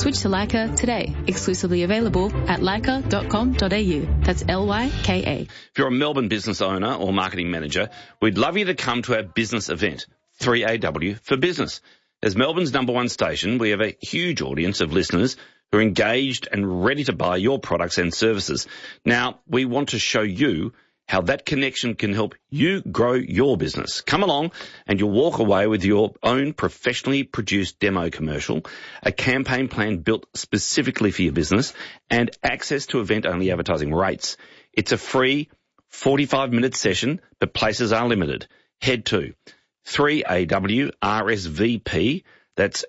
Switch to Leica today. Exclusively available at leica.com.au. That's LYKA. If you're a Melbourne business owner or marketing manager, we'd love you to come to our business event, 3AW for Business. As Melbourne's #1 station, we have a huge audience of listeners who are engaged and ready to buy your products and services. Now, we want to show you how that connection can help you grow your business. Come along and you'll walk away with your own professionally produced demo commercial, a campaign plan built specifically for your business, and access to event-only advertising rates. It's a free 45-minute session, but places are limited. Head to 3AW RSVP, that's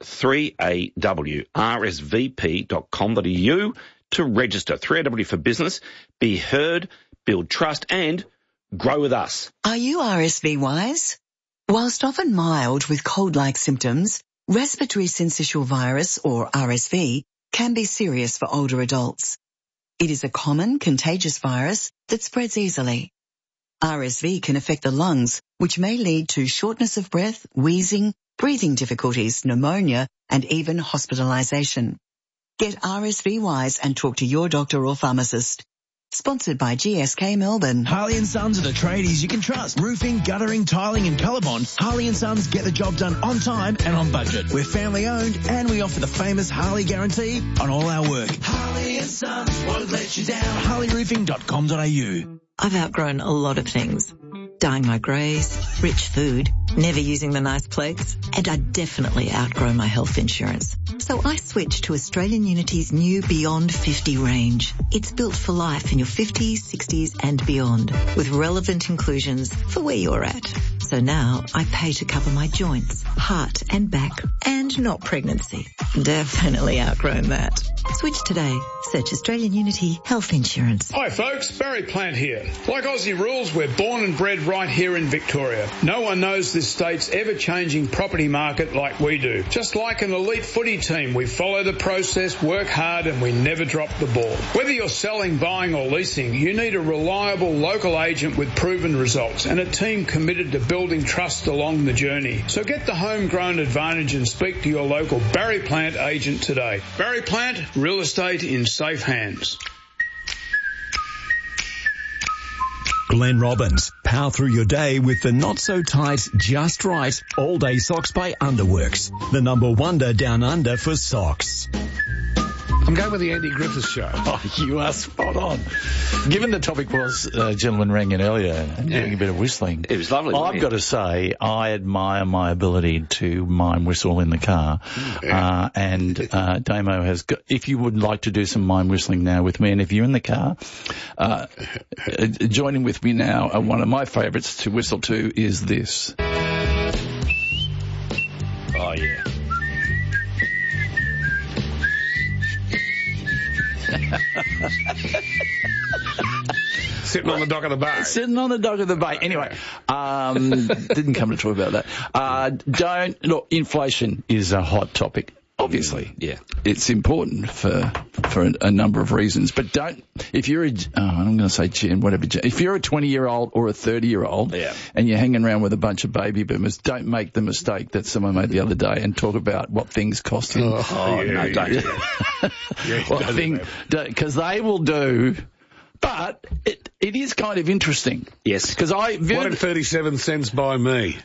3AWRSVP.com.au to register. 3AW for Business. Be heard, build trust, and grow with us. Are you RSV wise? Whilst often mild with cold-like symptoms, respiratory syncytial virus, or RSV, can be serious for older adults. It is a common contagious virus that spreads easily. RSV can affect the lungs, which may lead to shortness of breath, wheezing, breathing difficulties, pneumonia, and even hospitalisation. Get RSV wise and talk to your doctor or pharmacist. Sponsored by GSK Melbourne. Harley & Sons are the tradies you can trust. Roofing, guttering, tiling and colour bond. Harley & Sons get the job done on time and on budget. We're family owned and we offer the famous Harley guarantee on all our work. Harley & Sons won't let you down. harleyroofing.com.au. I've outgrown a lot of things. Dyeing my greys, rich food, never using the nice plates, and I definitely outgrow my health insurance. So I switched to Australian Unity's new Beyond 50 range. It's built for life in your 50s, 60s and beyond, with relevant inclusions for where you're at. So now I pay to cover my joints, heart and back, and not pregnancy. Definitely outgrown that. Switch today. Search Australian Unity Health Insurance. Hi folks, Barry Plant here. Like Aussie rules, we're born and bred right here in Victoria. No one knows this state's ever-changing property market like we do. Just like an elite footy team, we follow the process, work hard and we never drop the ball. Whether you're selling, buying or leasing, you need a reliable local agent with proven results and a team committed to building trust along the journey. So get the homegrown advantage and speak to your local Barry Plant agent today. Barry Plant, real estate in safe hands. Glenn Robbins. Power through your day with the not-so-tight, just right, all-day socks by Underworks. The number wonder down under for socks. I'm going with the Andy Griffiths show. Oh, you are spot on. Given the topic was a gentleman rang in earlier and doing a bit of whistling. It was lovely. I've got to say, I admire my ability to mime whistle in the car. And Damo has got, if you would like to do some mime whistling now with me, and if you're in the car, joining with me now, one of my favourites to whistle to is this. Oh, yeah. Sitting on the dock of the bay. Sitting on the dock of the bay. Anyway, didn't come to talk about that. Look, inflation is a hot topic. Obviously, yeah, it's important for a number of reasons. But if you're I'm going to say if you're a 20-year-old or a 30-year-old, and you're hanging around with a bunch of baby boomers, don't make the mistake that someone made the other day and talk about what things cost you. No, don't. Because they will do. But it is kind of interesting. Yes. Because I viewed... What did 37 cents buy me?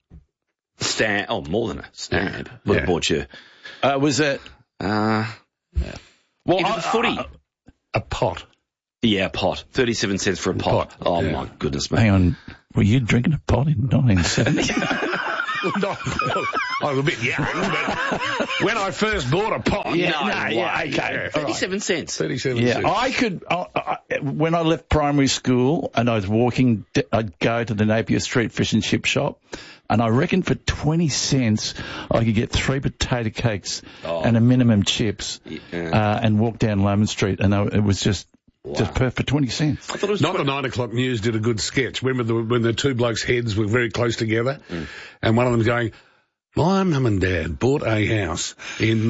More than a stamp. Would have bought you. Was it? Well, footy. A pot. Yeah, a pot. 37 cents for a pot. Oh, my goodness, mate. Hang on. Were you drinking a pot in 1970? I was a bit young, but when I first bought a pot... okay. 37 cents. 37 yeah, cents. I could... when I left primary school and I was walking, I'd go to the Napier Street fish and chip shop, and I reckon for 20 cents I could get 3 potato cakes and a minimum chips and walk down Layman Street, and it was just... Wow. Just perfect for 20 cents. I thought it was Not the 9 o'clock news did a good sketch. Remember when the two blokes' heads were very close together? And one of them going, my mum and dad bought a house in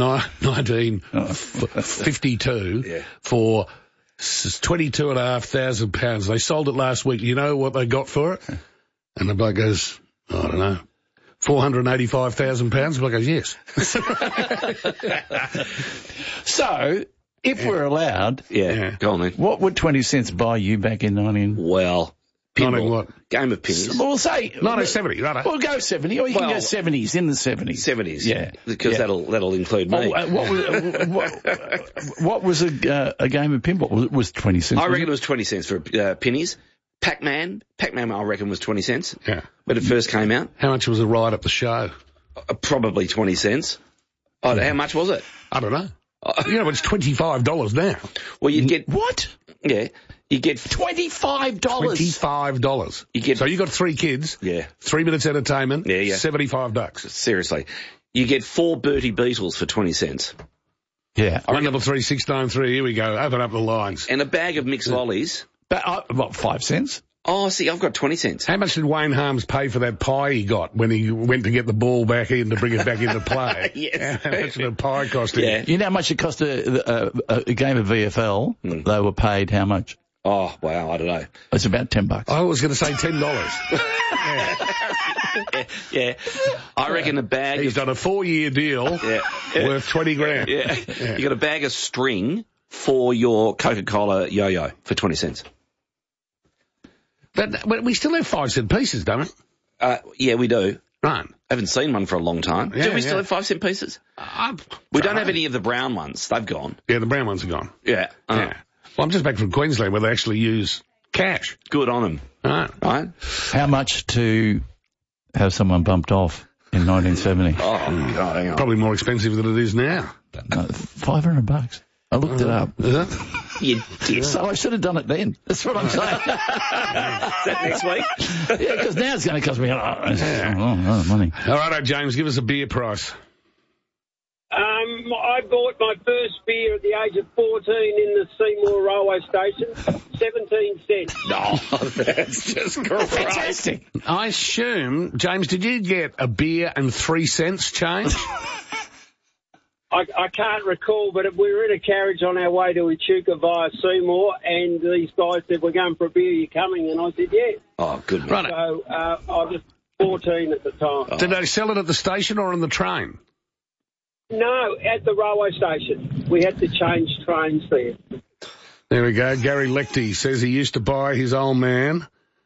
1952 for £22,500. They sold it last week. You know what they got for it? And the bloke goes, I don't know, £485,000? The bloke goes, yes. So, if we're allowed, go on then. what would 20 cents buy you back in 19... Well, pinball. 19 what? Game of pennies. We'll say... 1970, right? We'll go 70, or you can go 70s, in the 70s. 70s. Yeah. Because that'll include me. What was a game of pinball? Was 20 cents? I reckon it was 20 cents for pennies. Pac-Man, I reckon, was 20 cents. Yeah. When it first came out. How much was the ride up the show? Probably 20 cents. Oh, how much was it? I don't know. It's $25 now. Well, you'd get... What? Yeah. You get $25. $25. So you got 3 kids. Yeah. 3 minutes entertainment. Yeah. $75. Seriously. You get 4 Bertie Beetles for 20 cents. Yeah. 133 here we go. Open up the lines. And a bag of mixed lollies. What, 5 cents? Oh, see, I've got 20 cents. How much did Wayne Harms pay for that pie he got when he went to get the ball back in to bring it back into play? Yes. How much did the pie cost him? Yeah. You know how much it cost a game of VFL? They were paid how much? Oh, wow, I don't know. It's about $10. I was going to say $10. Yeah. I reckon a bag... He's done a 4-year deal worth 20 grand. Yeah. You got a bag of string for your Coca-Cola yo-yo for 20 cents. But we still have 5-cent pieces, don't we? Yeah, we do. Right. I haven't seen one for a long time. Yeah, do we still have 5-cent pieces? We don't have any of the brown ones. They've gone. Yeah, the brown ones are gone. Yeah. Yeah. Well, I'm just back from Queensland where they actually use cash. Good on them. Right? How much to have someone bumped off in 1970? Oh, God, hang on. Probably more expensive than it is now. $500. I looked it up. Is it? You did. So I should have done it then. That's what I'm saying. Is that next week? Yeah, because now it's going to cost me a lot of money. All right, James, give us a beer price. I bought my first beer at the age of 14 in the Seymour railway station, 17 cents. No, that's just great. Fantastic. I assume, James, did you get a beer and 3 cents change? I can't recall, but we were in a carriage on our way to Echuca via Seymour, and these guys said, "We're going for a beer, you coming?" And I said, "Yeah." Oh, good. Right. So I was 14 at the time. Oh. Did they sell it at the station or on the train? No, at the railway station. We had to change trains there. There we go. Gary Lechty says he used to buy his old man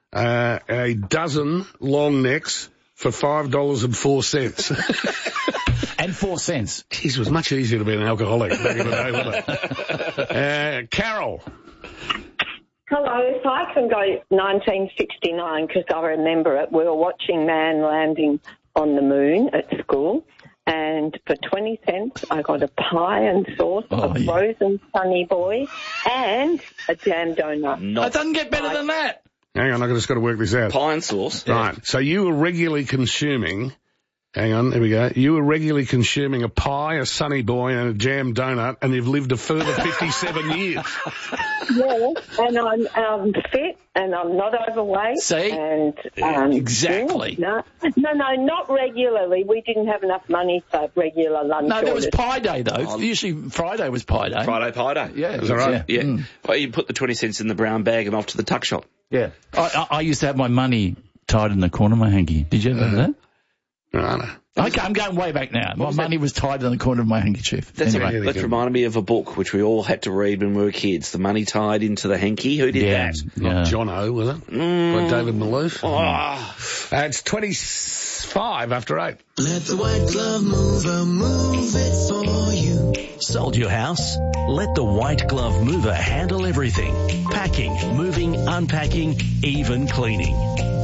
a dozen long necks for $5.04. And 4 cents. Geez, it was much easier to be an alcoholic back in the day, wasn't it? Carol. Hello, if I can go 1969 because I remember it. We were watching Man landing on the moon at school, and for 20 cents I got a pie and sauce, frozen Sunny Boy, and a jam donut. It doesn't get better than that. Hang on, I've just got to work this out. Pie and sauce. Right, so you were regularly consuming... Hang on, there we go. You were regularly consuming a pie, a Sunny Boy, and a jam donut, and you've lived a further 57 years. Yeah, and I'm fit, and I'm not overweight. See? And, exactly. Yeah, no, not regularly. We didn't have enough money for regular lunch No, there was orders. Pie Day, though. Usually Friday was Pie Day. Friday pie day. Yeah. Is that right? Yeah. Well, you put the 20 cents in the brown bag and off to the tuck shop. Yeah. I used to have my money tied in the corner of my hanky. Did you ever have that? No. Okay, I'm going way back now. My money was tied in the corner of my handkerchief. That reminded me of a book which we all had to read when we were kids. The Money Tied into the Hanky. Who did that? Not John O, was it? By David Malouf. Oh. It's 25 after 8. Let the white glove mover move it for you. Sold your house? Let the White Glove Mover handle everything. Packing, moving, unpacking, even cleaning.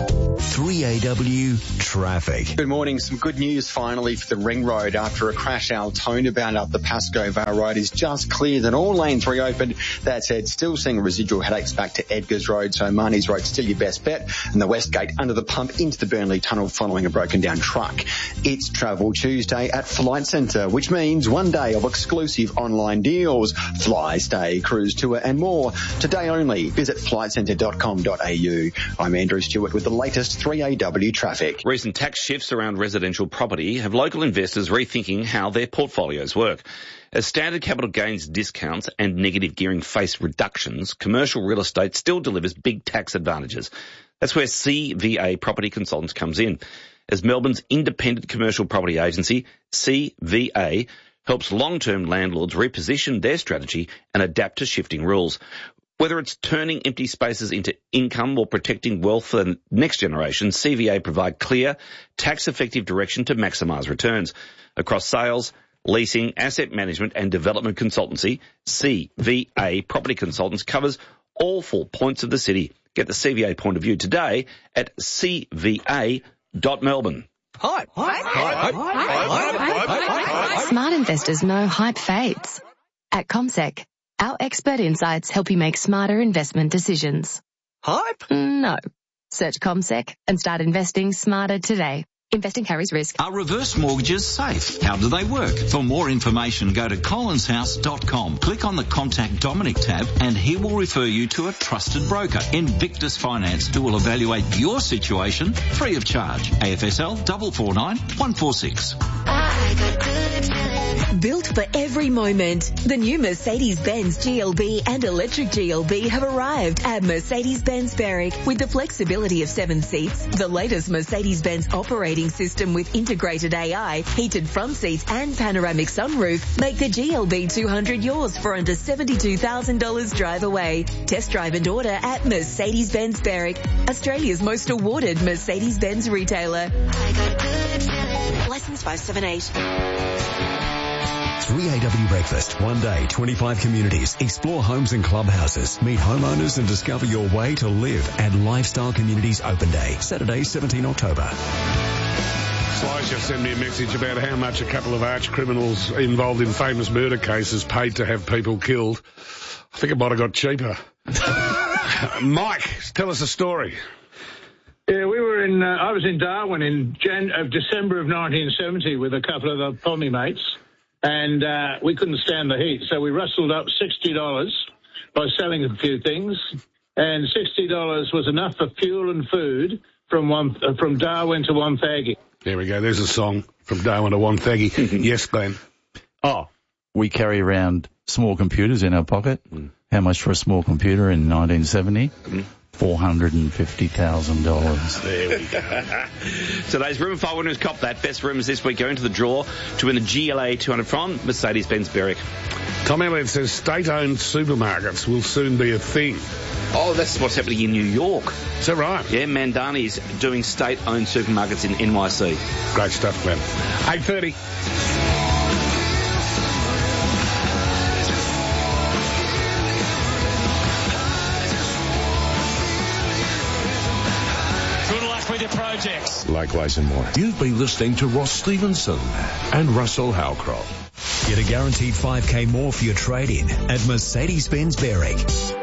3AW Traffic. Good morning. Some good news finally for the Ring Road. After a crash, Altona bound up the Pascoe Vale Road is just cleared and all lanes reopened. That said, still seeing residual headaches back to Edgars Road, so Marnie's Road still your best bet. And the West Gate under the pump into the Burnley Tunnel following a broken down truck. It's Travel Tuesday at Flight Centre, which means one day of exclusive online deals. Fly, stay, cruise, tour and more. Today only. Visit flightcentre.com.au. I'm Andrew Stewart with the latest 3AW traffic. Recent tax shifts around residential property have local investors rethinking how their portfolios work. As standard capital gains discounts and negative gearing face reductions, commercial real estate still delivers big tax advantages. That's where CVA Property Consultants comes in. as Melbourne's independent commercial property agency, CVA, helps long-term landlords reposition their strategy and adapt to shifting rules. Whether it's turning empty spaces into income or protecting wealth for the next generation, CVA provide clear, tax-effective direction to maximise returns. Across sales, leasing, asset management and development consultancy, CVA Property Consultants covers all 4 points of the city. Get the CVA point of view today at cva.melbourne. Smart investors know hype fades. At CommSec, our expert insights help you make smarter investment decisions. Hype? No. Search CommSec and start investing smarter today. Investing carries risk. Are reverse mortgages safe? How do they work? For more information, go to collinshouse.com. Click on the Contact Dominic tab and he will refer you to a trusted broker, Invictus Finance, who will evaluate your situation free of charge. AFSL 449 146. Built for every moment, the new Mercedes-Benz GLB and electric GLB have arrived at Mercedes-Benz Berwick with the flexibility of 7 seats, the latest Mercedes-Benz operating system with integrated AI, heated front seats and panoramic sunroof make the GLB 200 yours for under $72,000 drive away. Test drive and order at Mercedes-Benz Berwick, Australia's most awarded Mercedes-Benz retailer. License 578. 3AW Breakfast. One day, 25 communities. Explore homes and clubhouses. Meet homeowners and discover your way to live at Lifestyle Communities Open Day. Saturday, 17 October. Sly's just sent me a message about how much a couple of arch criminals involved in famous murder cases paid to have people killed. I think it might have got cheaper. Mike, tell us a story. Yeah, we were I was in Darwin in December of 1970 with a couple of the Pommy mates, and we couldn't stand the heat, so we rustled up $60 by selling a few things, and $60 was enough for fuel and food from Darwin to Wonthaggi. There we go. There's a song from Darwin to Wonthaggi. Yes, Glenn. Oh, we carry around small computers in our pocket. How much for a small computer in 1970? $450,000. There we go. Today's Room 5 winners cop that. Best rooms this week go into the draw to win the GLA 200 from Mercedes-Benz Berwick. Tom Elliott says state-owned supermarkets will soon be a thing. Oh, that's what's happening in New York. Is that right? Yeah, Mandani's doing state-owned supermarkets in NYC. Great stuff, Glenn. 8:30. Projects. Likewise and more. You've been listening to Ross Stevenson and Russell Howcroft. Get a guaranteed 5K more for your trade-in at Mercedes-Benz Berwick.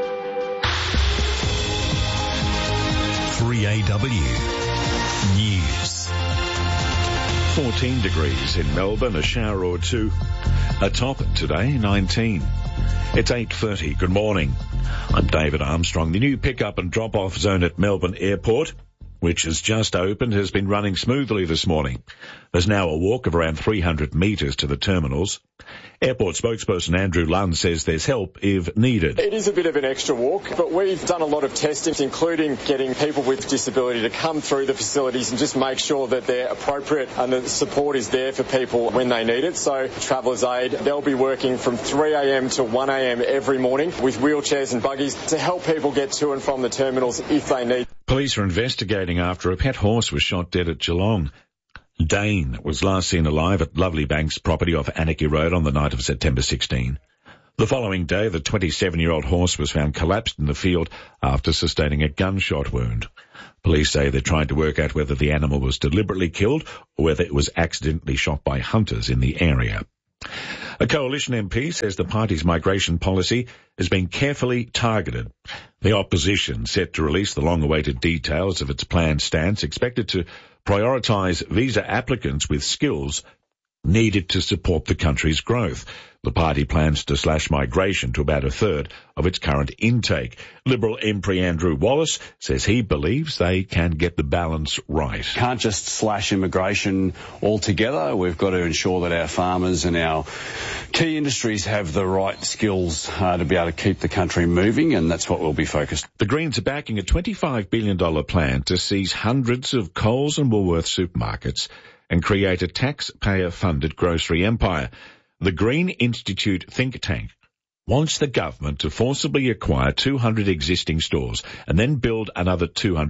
3AW News. 14 degrees in Melbourne, a shower or two. A top today, 19. It's 8:30. Good morning. I'm David Armstrong. The new pick-up and drop-off zone at Melbourne Airport, which has just opened, has been running smoothly this morning. There's now a walk of around 300 metres to the terminals. Airport spokesperson Andrew Lunn says there's help if needed. It is a bit of an extra walk, but we've done a lot of testing, including getting people with disability to come through the facilities and just make sure that they're appropriate and the support is there for people when they need it. So Travellers Aid, they'll be working from 3 a.m. to 1 a.m. every morning with wheelchairs and buggies to help people get to and from the terminals if they need. Police are investigating after a pet horse was shot dead at Geelong. Dane was last seen alive at Lovely Banks property off Anarchy Road on the night of September 16. The following day, the 27-year-old horse was found collapsed in the field after sustaining a gunshot wound. Police say they're trying to work out whether the animal was deliberately killed or whether it was accidentally shot by hunters in the area. A coalition MP says the party's migration policy has been carefully targeted. The opposition set to release the long-awaited details of its planned stance, expected to prioritise visa applicants with skills needed to support the country's growth. The party plans to slash migration to about a third of its current intake. Liberal MP Andrew Wallace says he believes they can get the balance right. Can't just slash immigration altogether. We've got to ensure that our farmers and our key industries have the right skills to be able to keep the country moving, and that's what we'll be focused. The Greens are backing a $25 billion plan to seize hundreds of Coles and Woolworths supermarkets and create a taxpayer-funded grocery empire. The Green Institute think tank wants the government to forcibly acquire 200 existing stores and then build another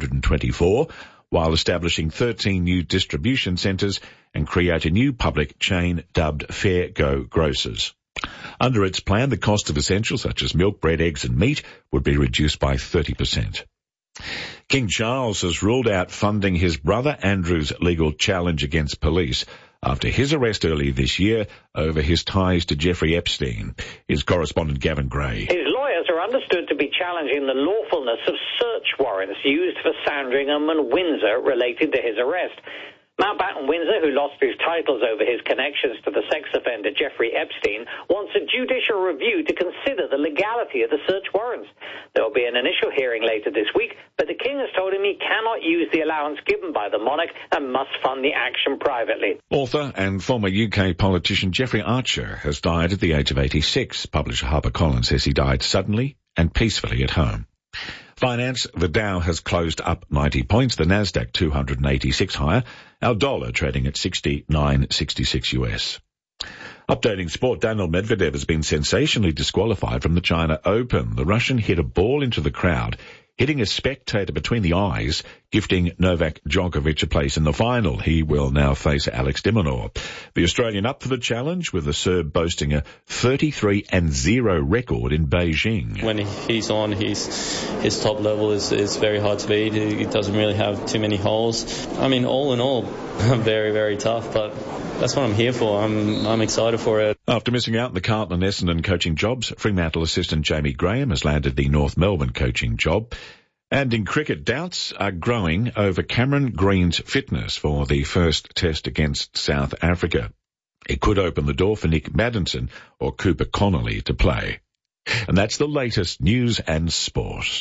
224 while establishing 13 new distribution centres and create a new public chain dubbed Fair Go Grocers. Under its plan, the cost of essentials such as milk, bread, eggs and meat would be reduced by 30%. King Charles has ruled out funding his brother Andrew's legal challenge against police after his arrest earlier this year over his ties to Jeffrey Epstein. His correspondent Gavin Gray. His lawyers are understood to be challenging the lawfulness of search warrants used for Sandringham and Windsor related to his arrest. Mountbatten Windsor, who lost his titles over his connections to the sex offender Jeffrey Epstein, wants a judicial review to consider the legality of the search warrants. There will be an initial hearing later this week, but the King has told him he cannot use the allowance given by the monarch and must fund the action privately. Author and former UK politician Jeffrey Archer has died at the age of 86. Publisher HarperCollins says he died suddenly and peacefully at home. Finance, the Dow has closed up 90 points, the Nasdaq 286 higher, our dollar trading at 69.66 US. Updating sport, Daniil Medvedev has been sensationally disqualified from the China Open. The Russian hit a ball into the crowd, hitting a spectator between the eyes, gifting Novak Djokovic a place in the final. He will now face Alex de Minaur. The Australian up for the challenge, with the Serb boasting a 33-0 record in Beijing. When he's on, his top level is very hard to beat. He doesn't really have too many holes. I mean, all in all, very, very tough, but that's what I'm here for. I'm excited for it. After missing out on the Carlton and Essendon coaching jobs, Fremantle assistant Jamie Graham has landed the North Melbourne coaching job. And in cricket, doubts are growing over Cameron Green's fitness for the first test against South Africa. It could open the door for Nick Maddinson or Cooper Connolly to play. And that's the latest news and sport.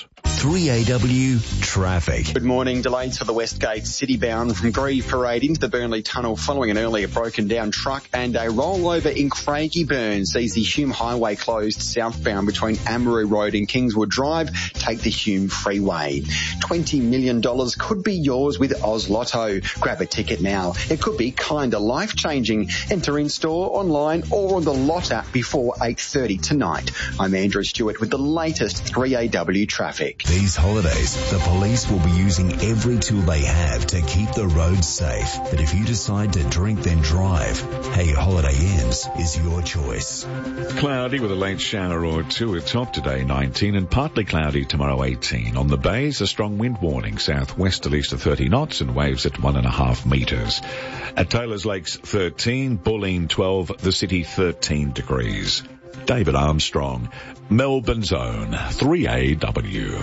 3AW Traffic. Good morning. Delays for the Westgate City bound from Grieve Parade into the Burnley Tunnel following an earlier broken down truck, and a rollover in Craigieburn sees the Hume Highway closed southbound between Amaroo Road and Kingswood Drive. Take the Hume Freeway. $20 million could be yours with Oz Lotto. Grab a ticket now. It could be kinda life-changing. Enter in store, online or on the Lot app before 8:30 tonight. I'm Andrew Stewart with the latest 3AW Traffic. These holidays, the police will be using every tool they have to keep the roads safe. But if you decide to drink then drive, hey, Holiday Inns is your choice. Cloudy with a late shower or two at top today, 19, and partly cloudy tomorrow, 18. On the bays, a strong wind warning, southwesterlies to 30 knots and waves at 1.5 metres. At Taylor's Lakes, 13, Bulleen 12, the city 13 degrees. David Armstrong, Melbourne's own 3AW.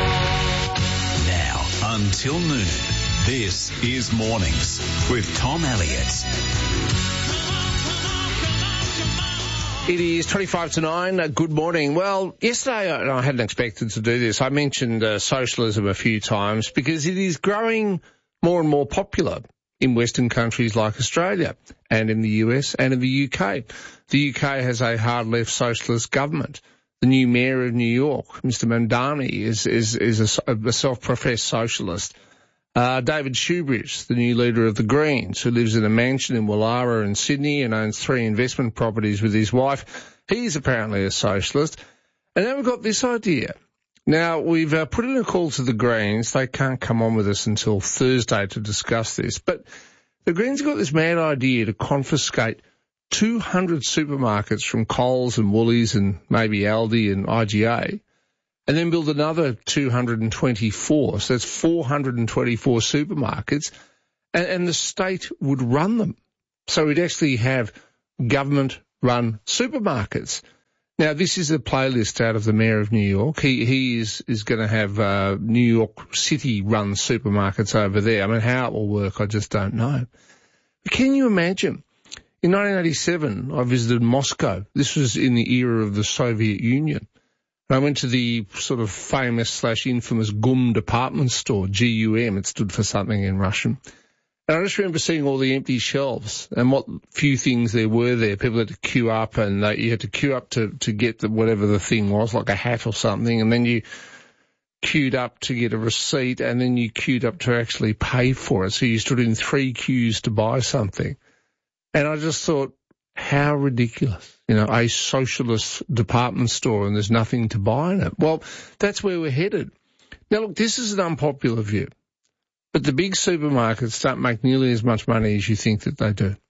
Now, until noon, this is Mornings with Tom Elliott. It is 25 to 9. Good morning. Well, yesterday, and I hadn't expected to do this, I mentioned socialism a few times because it is growing more and more popular in Western countries like Australia and in the US and in the UK. The UK has a hard-left socialist government. The new mayor of New York, Mr. Mamdani, is a self-professed socialist. David Shoebridge, the new leader of the Greens, who lives in a mansion in Woollahra in Sydney and owns 3 investment properties with his wife, he's apparently a socialist. And then we've got this idea. Now, we've put in a call to the Greens. They can't come on with us until Thursday to discuss this. But the Greens have got this mad idea to confiscate 200 supermarkets from Coles and Woolies and maybe Aldi and IGA, and then build another 224. So that's 424 supermarkets, and the state would run them. So we'd actually have government-run supermarkets. Now, this is a playlist out of the Mayor of New York. He is going to have New York City-run supermarkets over there. I mean, how it will work, I just don't know. But can you imagine In 1987, I visited Moscow. This was in the era of the Soviet Union. And I went to the sort of famous/infamous GUM department store, GUM. It stood for something in Russian. And I just remember seeing all the empty shelves and what few things there were there. People had to queue up, and you had to queue up to get whatever the thing was, like a hat or something, and then you queued up to get a receipt, and then you queued up to actually pay for it. So you stood in 3 queues to buy something. And I just thought, how ridiculous. A socialist department store and there's nothing to buy in it. Well, that's where we're headed. Now, look, this is an unpopular view, but the big supermarkets don't make nearly as much money as you think that they do.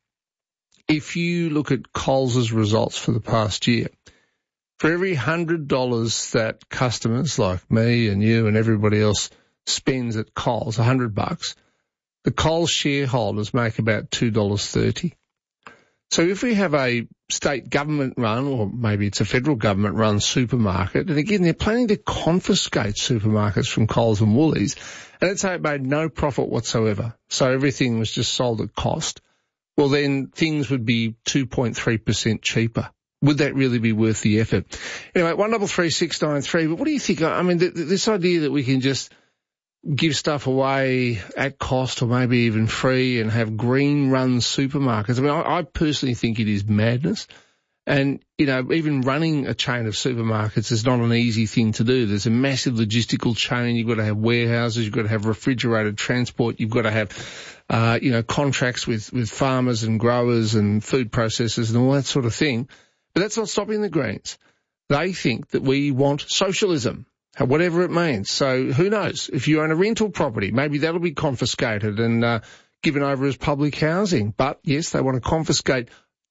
If you look at Coles' results for the past year, for every $100 that customers like me and you and everybody else spends at Coles, $100, the Coles shareholders make about $2.30. So if we have a state government-run, or maybe it's a federal government-run supermarket, and again, they're planning to confiscate supermarkets from Coles and Woolies, and let's say it made no profit whatsoever, so everything was just sold at cost, well then things would be 2.3% cheaper. Would that really be worth the effort? Anyway, 133693, but what do you think? I mean, this idea that we can just give stuff away at cost or maybe even free and have green-run supermarkets. I mean, I personally think it is madness. And, even running a chain of supermarkets is not an easy thing to do. There's a massive logistical chain. You've got to have warehouses. You've got to have refrigerated transport. You've got to have, contracts with farmers and growers and food processors and all that sort of thing. But that's not stopping the Greens. They think that we want socialism, whatever it means. So who knows? If you own a rental property, maybe that'll be confiscated and given over as public housing. But, yes, they want to confiscate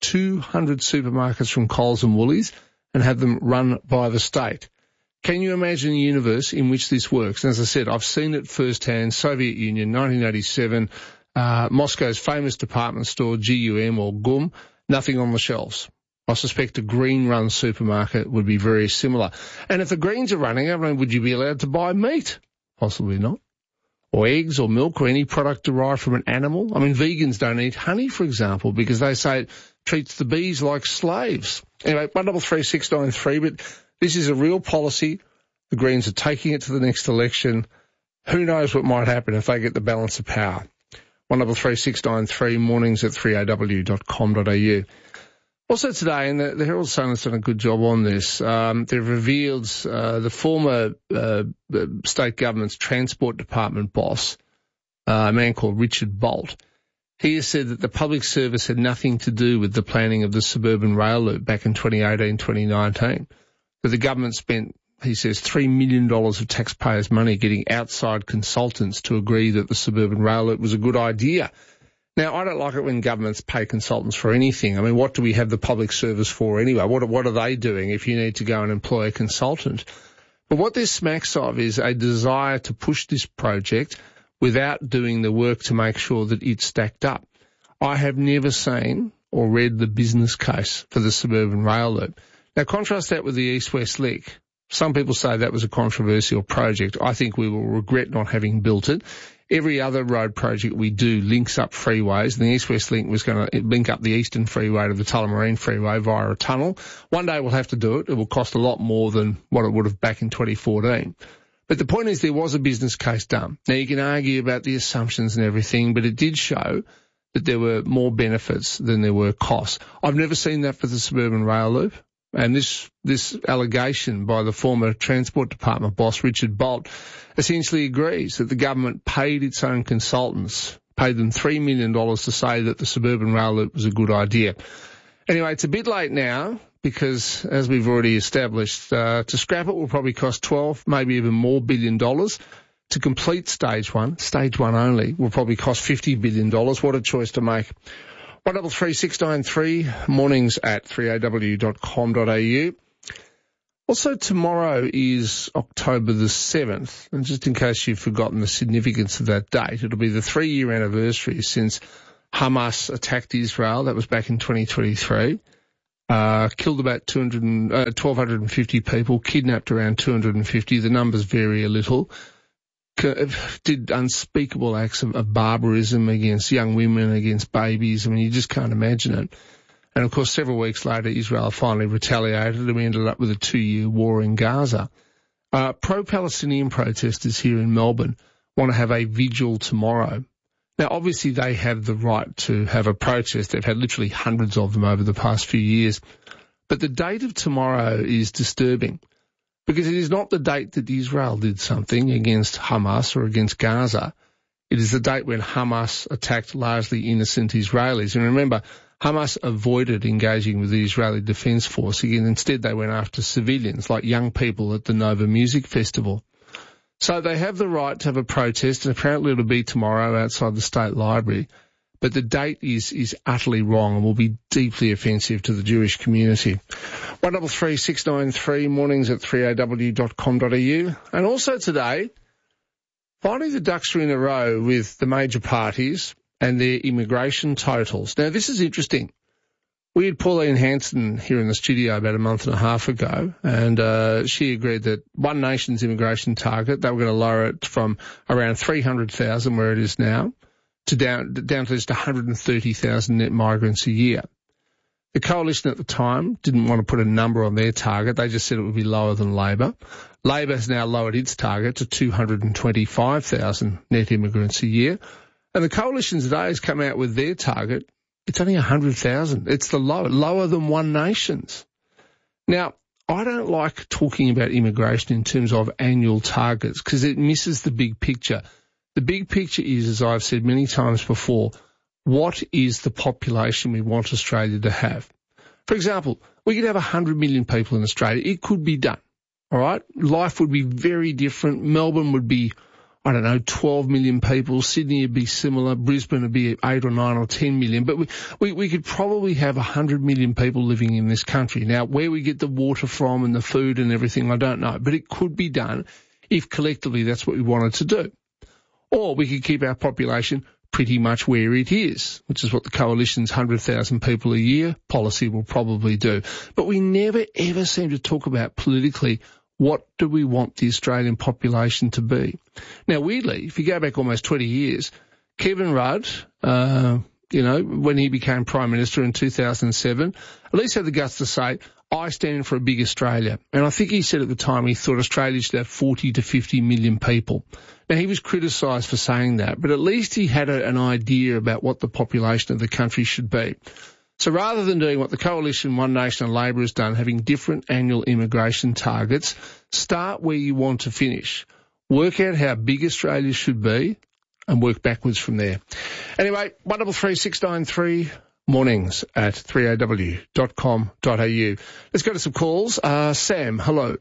200 supermarkets from Coles and Woolies and have them run by the state. Can you imagine a universe in which this works? And as I said, I've seen it firsthand. Soviet Union, 1987, Moscow's famous department store, GUM or GUM, nothing on the shelves. I suspect a green-run supermarket would be very similar. And if the Greens are running, I mean, would you be allowed to buy meat? Possibly not. Or eggs or milk or any product derived from an animal. I mean, vegans don't eat honey, for example, because they say it treats the bees like slaves. Anyway, 133693, but this is a real policy. The Greens are taking it to the next election. Who knows what might happen if they get the balance of power. 133693, mornings at 3aw.com.au. Also today, and the Herald Sun has done a good job on this, they've revealed the former state government's transport department boss, a man called Richard Bolt. He has said that the public service had nothing to do with the planning of the suburban rail loop back in 2018, 2019. But the government spent, he says, $3 million of taxpayers' money getting outside consultants to agree that the suburban rail loop was a good idea. Now, I don't like it when governments pay consultants for anything. I mean, what do we have the public service for anyway? What are they doing if you need to go and employ a consultant? But what this smacks of is a desire to push this project without doing the work to make sure that it's stacked up. I have never seen or read the business case for the suburban rail loop. Now, contrast that with the East-West Link. Some people say that was a controversial project. I think we will regret not having built it. Every other road project we do links up freeways, and the East-West Link was going to link up the Eastern Freeway to the Tullamarine Freeway via a tunnel. One day we'll have to do it. It will cost a lot more than what it would have back in 2014. But the point is there was a business case done. Now, you can argue about the assumptions and everything, but it did show that there were more benefits than there were costs. I've never seen that for the suburban rail loop. And this allegation by the former Transport Department boss, Richard Bolt, essentially agrees that the government paid its own consultants, paid them $3 million to say that the suburban rail loop was a good idea. Anyway, it's a bit late now because, as we've already established, to scrap it will probably cost $12, maybe even more billion dollars. To complete stage one only, will probably cost $50 billion. What a choice to make. 133693, mornings at 3aw.com.au. Also, tomorrow is October the 7th, and just in case you've forgotten the significance of that date, it'll be the 3-year anniversary since Hamas attacked Israel. That was back in 2023. Killed about 1,250 people, kidnapped around 250. The numbers vary a little. did unspeakable acts of barbarism against young women, against babies. I mean, you just can't imagine it. And, of course, several weeks later, Israel finally retaliated and we ended up with a 2-year war in Gaza. Pro-Palestinian protesters here in Melbourne want to have a vigil tomorrow. Now, obviously, they have the right to have a protest. They've had literally hundreds of them over the past few years. But the date of tomorrow is disturbing because it is not the date that Israel did something against Hamas or against Gaza. It is the date when Hamas attacked largely innocent Israelis. And remember, Hamas avoided engaging with the Israeli Defence Force. Again, instead they went after civilians, like young people at the Nova Music Festival. So they have the right to have a protest, and apparently it'll be tomorrow outside the State Library. But the date is utterly wrong and will be deeply offensive to the Jewish community. 133 693, mornings at 3aw.com.au. And also today, finally the ducks are in a row with the major parties and their immigration totals. Now, this is interesting. We had Pauline Hanson here in the studio about a month and a half ago, and she agreed that One Nation's immigration target, they were going to lower it from around 300,000, where it is now, to down to just 130,000 net migrants a year. The Coalition at the time didn't want to put a number on their target. They just said it would be lower than Labor. Labor has now lowered its target to 225,000 net immigrants a year. And the Coalition today has come out with their target. It's only 100,000. It's the lower than One Nation's. Now, I don't like talking about immigration in terms of annual targets because it misses the big picture. The big picture is, as I've said many times before, what is the population we want Australia to have? For example, we could have 100 million people in Australia. It could be done, all right? Life would be very different. Melbourne would be, 12 million people. Sydney would be similar. Brisbane would be 8 or 9 or 10 million. But we could probably have 100 million people living in this country. Now, where we get the water from and the food and everything, I don't know. But it could be done if collectively that's what we wanted to do. Or we could keep our population pretty much where it is, which is what the Coalition's 100,000 people a year policy will probably do. But we never, ever seem to talk about politically what do we want the Australian population to be. Now, weirdly, if you go back almost 20 years, Kevin Rudd, when he became Prime Minister in 2007, at least had the guts to say, I stand for a big Australia. And I think he said at the time he thought Australia should have 40 to 50 million people. Now, he was criticised for saying that, but at least he had an idea about what the population of the country should be. So rather than doing what the Coalition, One Nation and Labor has done, having different annual immigration targets, start where you want to finish. Work out how big Australia should be and work backwards from there. Anyway, 133 693, mornings at 3aw.com.au. Let's go to some calls. Sam, hello.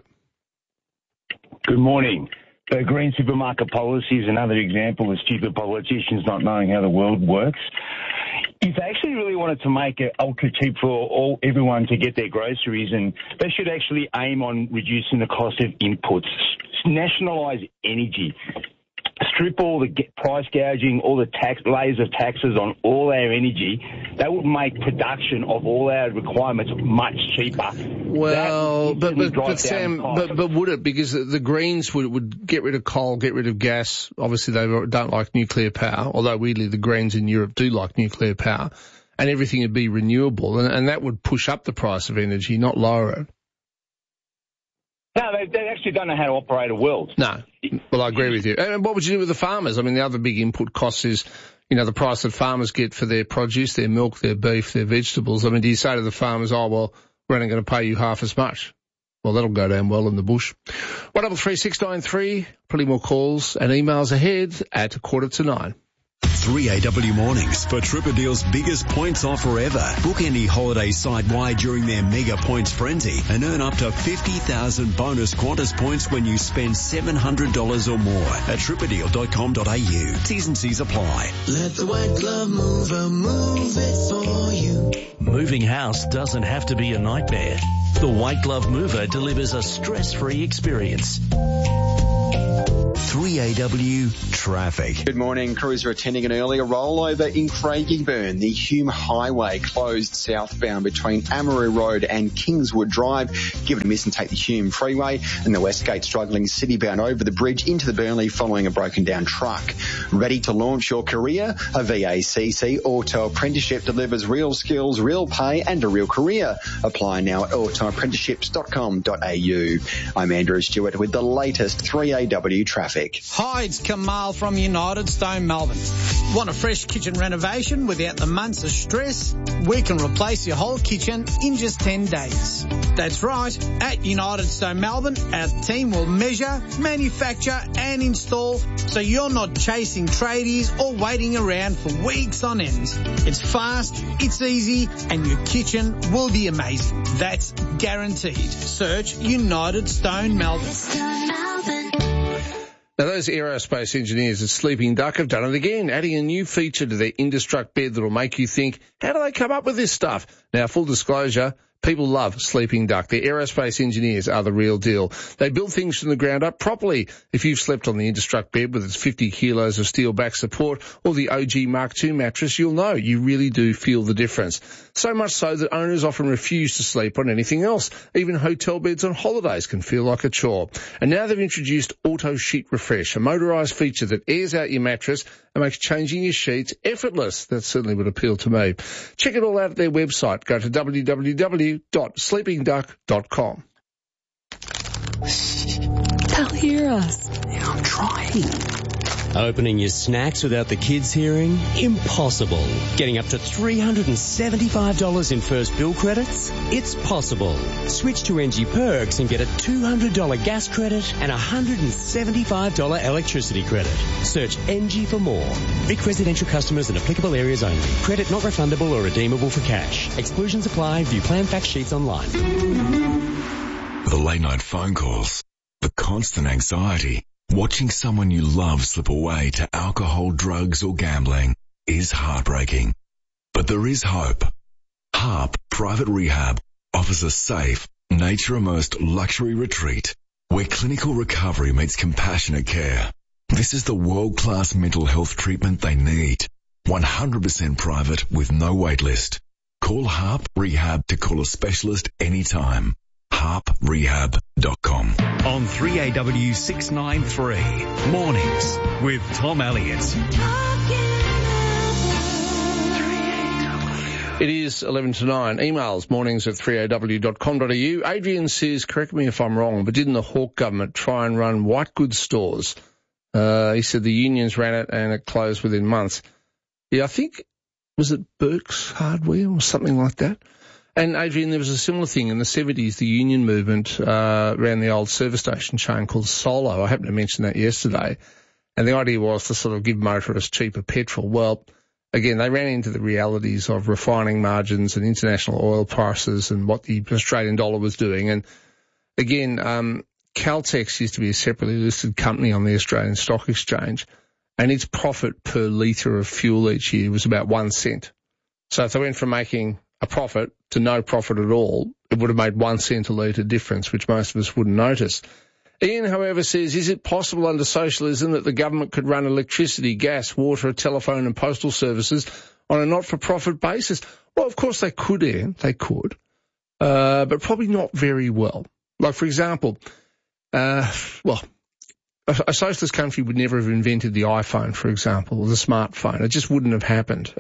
Good morning. The green supermarket policy is another example of stupid politicians not knowing how the world works. If they actually really wanted to make it ultra cheap for everyone to get their groceries, and they should actually aim on reducing the cost of inputs, nationalise energy, strip all the price gouging, all the layers of taxes on all our energy. That would make production of all our requirements much cheaper. Well, but Sam, but would it? Because the Greens would get rid of coal, get rid of gas. Obviously, they don't like nuclear power, although weirdly the Greens in Europe do like nuclear power, and everything would be renewable, and that would push up the price of energy, not lower it. No, they actually don't know how to operate a world. No. Well, I agree with you. And what would you do with the farmers? I mean, the other big input cost is, the price that farmers get for their produce, their milk, their beef, their vegetables. I mean, do you say to the farmers, oh, well, we're only going to pay you half as much? Well, that'll go down well in the bush. 133 693, plenty more calls and emails ahead at 8:45. 3AW Mornings for Tripadeal's biggest points offer ever. Book any holiday site-wide during their mega points frenzy and earn up to 50,000 bonus Qantas points when you spend $700 or more at tripadeal.com.au. T's and C's apply. Let the white glove mover move it for you. Moving house doesn't have to be a nightmare. The White Glove Mover delivers a stress-free experience. 3AW Traffic. Good morning. Crews are attending an earlier rollover in Craigieburn. The Hume Highway closed southbound between Amaroo Road and Kingswood Drive. Give it a miss and take the Hume Freeway. And the Westgate struggling citybound over the bridge into the Burnley following a broken down truck. Ready to launch your career? A VACC Auto Apprenticeship delivers real skills, real pay and a real career. Apply now at autoapprenticeships.com.au. I'm Andrew Stewart with the latest 3AW traffic. Hi, it's Kamal from United Stone Melbourne. Want a fresh kitchen renovation without the months of stress? We can replace your whole kitchen in just 10 days. That's right. At United Stone Melbourne, our team will measure, manufacture and install so you're not chasing tradies or waiting around for weeks on end. It's fast, it's easy and your kitchen will be amazing. That's guaranteed. Search United Stone Melbourne. Now, those aerospace engineers at Sleeping Duck have done it again, adding a new feature to their Industruct bed that'll make you think, how do they come up with this stuff? Now, full disclosure, people love Sleeping Duck. Their aerospace engineers are the real deal. They build things from the ground up properly. If you've slept on the Industruct bed with its 50 kilos of steel back support or the OG Mark II mattress, you'll know you really do feel the difference. So much so that owners often refuse to sleep on anything else. Even hotel beds on holidays can feel like a chore. And now they've introduced Auto Sheet Refresh, a motorised feature that airs out your mattress and makes changing your sheets effortless. That certainly would appeal to me. Check it all out at their website. Go to www.sleepingduck.com. They'll hear us. Yeah, I'm trying. Opening your snacks without the kids hearing? Impossible. Getting up to $375 in first bill credits? It's possible. Switch to NG Perks and get a $200 gas credit and a $175 electricity credit. Search NG for more. Vic residential customers in applicable areas only. Credit not refundable or redeemable for cash. Exclusions apply. View plan fact sheets online. The late night phone calls. The constant anxiety. Watching someone you love slip away to alcohol, drugs or gambling is heartbreaking. But there is hope. HARP Private Rehab offers a safe, nature-immersed luxury retreat where clinical recovery meets compassionate care. This is the world-class mental health treatment they need. 100% private with no wait list. Call HARP Rehab to call a specialist anytime. harprehab.com. On 3AW 693, Mornings with Tom Elliott. It is 11 to 9. Emails, mornings at 3aw.com.au. Adrian says, correct me if I'm wrong, but didn't the Hawke government try and run white goods stores? He said the unions ran it and it closed within months. Yeah, I think, was it Burke's Hardware or something like that? And Adrian, there was a similar thing in the 70s. The union movement ran the old service station chain called Solo. I happened to mention that yesterday. And the idea was to sort of give motorists cheaper petrol. Well, again, they ran into the realities of refining margins and international oil prices and what the Australian dollar was doing. And again, Caltex used to be a separately listed company on the Australian Stock Exchange, and its profit per litre of fuel each year was about 1 cent. So if they went from making a profit to no profit at all, it would have made 1 cent a litre difference, which most of us wouldn't notice. Ian, however, says, is it possible under socialism that the government could run electricity, gas, water, telephone and postal services on a not-for-profit basis? Well, of course they could, Ian. They could. But probably not very well. Like, for example, a socialist country would never have invented the iPhone, for example, or the smartphone. It just wouldn't have happened.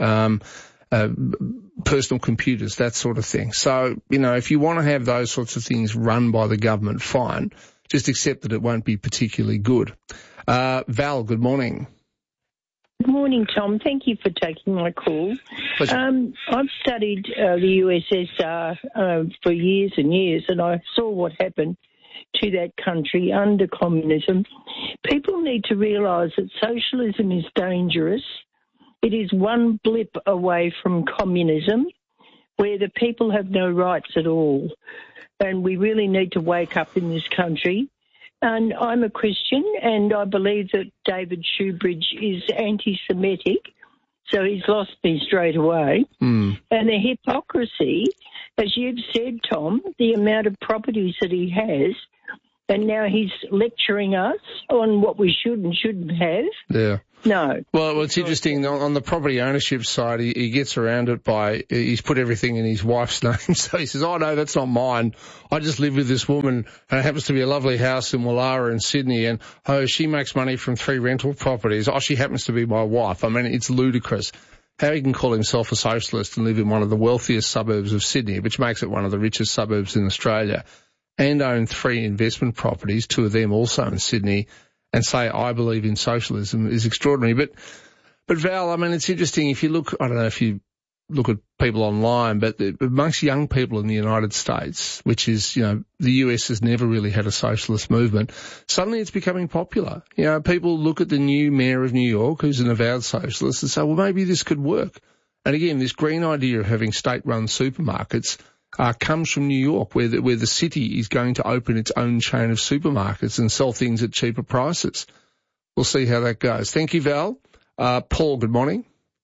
Personal computers, that sort of thing. So, if you want to have those sorts of things run by the government, fine. Just accept that it won't be particularly good. Val, good morning. Good morning, Tom. Thank you for taking my call. Pleasure. I've studied the USSR for years and years, and I saw what happened to that country under communism. People need to realise that socialism is dangerous. It is one blip away from communism, where the people have no rights at all. And we really need to wake up in this country. And I'm a Christian, and I believe that David Shoebridge is anti-Semitic, so he's lost me straight away. And the hypocrisy, as you've said, Tom, the amount of properties that he has, and now he's lecturing us on what we should and shouldn't have. Yeah. No. Well, it's interesting. On the property ownership side, he gets around it by, he's put everything in his wife's name. So he says, oh, no, that's not mine. I just live with this woman, and it happens to be a lovely house in Woollahra in Sydney, and, oh, she makes money from 3 rental properties. Oh, she happens to be my wife. I mean, it's ludicrous. How he can call himself a socialist and live in one of the wealthiest suburbs of Sydney, which makes it one of the richest suburbs in Australia, and own 3 investment properties, 2 of them also in Sydney, and say, I believe in socialism, is extraordinary. But Val, I mean, it's interesting. If you look, I don't know if you look at people online, but amongst young people in the United States, which is, you know, the US has never really had a socialist movement, suddenly it's becoming popular. You know, people look at the new mayor of New York, who's an avowed socialist, and say, well, maybe this could work. And again, this green idea of having state-run supermarkets comes from New York, where the city is going to open its own chain of supermarkets and sell things at cheaper prices. We'll see how that goes. Thank you, Val. Paul, good morning.